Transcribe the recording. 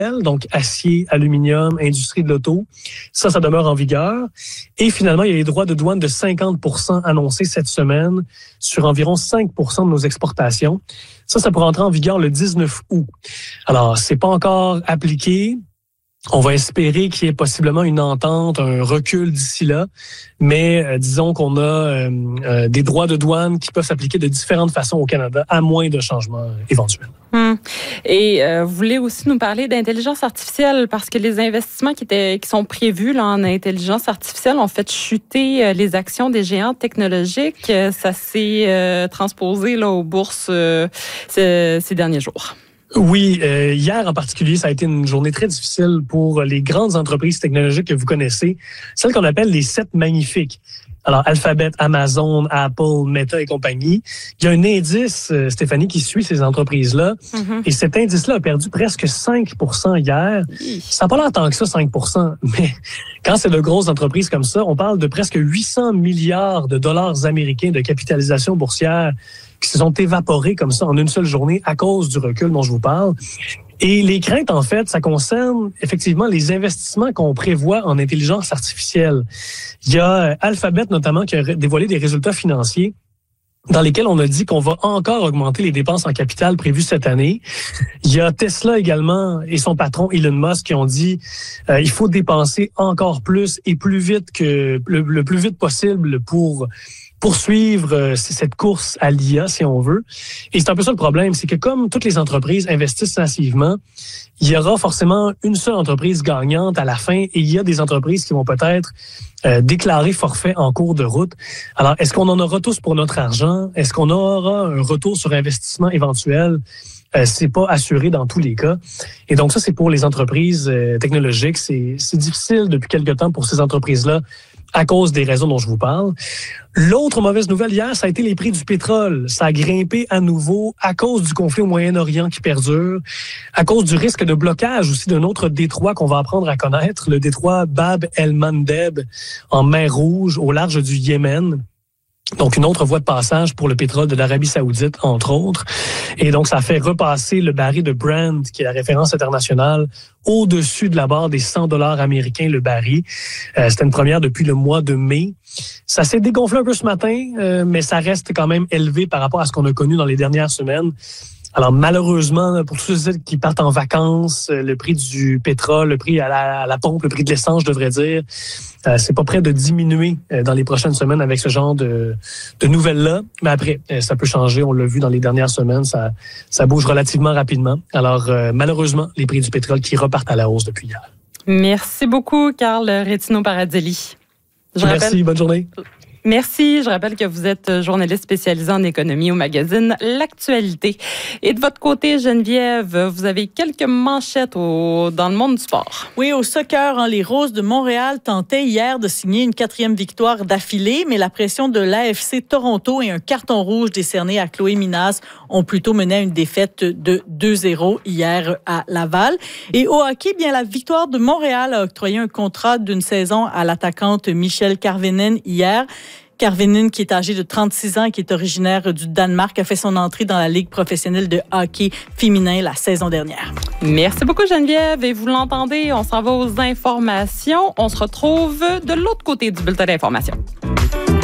donc acier, aluminium, industrie de l'auto. Ça demeure en vigueur. Et finalement, il y a les droits de douane de 50% annoncés cette semaine sur environ 5% de nos exportations. Ça pourrait entrer en vigueur le 19 août. Alors, c'est pas encore appliqué. On va espérer qu'il y ait possiblement une entente, un recul d'ici là, mais disons qu'on a des droits de douane qui peuvent s'appliquer de différentes façons au Canada, à moins de changements éventuels. Et vous voulez aussi nous parler d'intelligence artificielle, parce que les investissements qui sont prévus là, en intelligence artificielle ont fait chuter les actions des géants technologiques. Ça s'est transposé là, aux bourses ces derniers jours. Oui, hier en particulier, ça a été une journée très difficile pour les grandes entreprises technologiques que vous connaissez, celles qu'on appelle les 7 magnifiques. Alors, Alphabet, Amazon, Apple, Meta et compagnie. Il y a un indice, Stéphanie, qui suit ces entreprises-là. Et cet indice-là a perdu presque 5% hier. Ça n'a pas l'air tant que ça, 5%. Mais quand c'est de grosses entreprises comme ça, on parle de presque 800 milliards de dollars américains de capitalisation boursière qui se sont évaporés comme ça en une seule journée à cause du recul dont je vous parle. Et les craintes, en fait, ça concerne effectivement les investissements qu'on prévoit en intelligence artificielle. Il y a Alphabet notamment qui a dévoilé des résultats financiers dans lesquels on a dit qu'on va encore augmenter les dépenses en capital prévues cette année. Il y a Tesla également et son patron Elon Musk qui ont dit il faut dépenser encore plus et plus vite que le plus vite possible pour poursuivre cette course à l'IA, si on veut. Et c'est un peu ça le problème, c'est que comme toutes les entreprises investissent massivement, il y aura forcément une seule entreprise gagnante à la fin et il y a des entreprises qui vont peut-être déclarer forfait en cours de route. Alors, est-ce qu'on en aura tous pour notre argent? Est-ce qu'on aura un retour sur investissement éventuel? C'est pas assuré dans tous les cas. Et donc ça, c'est pour les entreprises technologiques. C'est difficile depuis quelque temps pour ces entreprises-là à cause des raisons dont je vous parle. L'autre mauvaise nouvelle hier, ça a été les prix du pétrole. Ça a grimpé à nouveau à cause du conflit au Moyen-Orient qui perdure, à cause du risque de blocage aussi d'un autre détroit qu'on va apprendre à connaître, le détroit Bab el-Mandeb en mer Rouge au large du Yémen. Donc, une autre voie de passage pour le pétrole de l'Arabie Saoudite, entre autres. Et donc, ça fait repasser le baril de Brent, qui est la référence internationale, au-dessus de la barre des $100 américains le baril. C'était une première depuis le mois de mai. Ça s'est dégonflé un peu ce matin, mais ça reste quand même élevé par rapport à ce qu'on a connu dans les dernières semaines. Alors, malheureusement, pour tous ceux qui partent en vacances, le prix du pétrole, le prix à la pompe, le prix de l'essence, je devrais dire, c'est pas prêt de diminuer dans les prochaines semaines avec ce genre de nouvelles-là. Mais après, ça peut changer. On l'a vu dans les dernières semaines. Ça bouge relativement rapidement. Alors, malheureusement, les prix du pétrole qui repartent à la hausse depuis hier. Merci beaucoup, Carl Retino-Paradzelli. Merci, bonne journée. Merci. Je rappelle que vous êtes journaliste spécialisé en économie au magazine L'Actualité. Et de votre côté, Geneviève, vous avez quelques manchettes dans le monde du sport. Oui, au soccer, les Roses de Montréal tentaient hier de signer une 4e victoire d'affilée, mais la pression de l'AFC Toronto et un carton rouge décerné à Chloé Minas ont plutôt mené à une défaite de 2-0 hier à Laval. Et au hockey, bien, la victoire de Montréal a octroyé un contrat d'une saison à l'attaquante Michelle Karvinen hier. Karvinen, qui est âgée de 36 ans et qui est originaire du Danemark, a fait son entrée dans la Ligue professionnelle de hockey féminin la saison dernière. Merci beaucoup, Geneviève. Et vous l'entendez, on s'en va aux informations. On se retrouve de l'autre côté du bulletin d'information.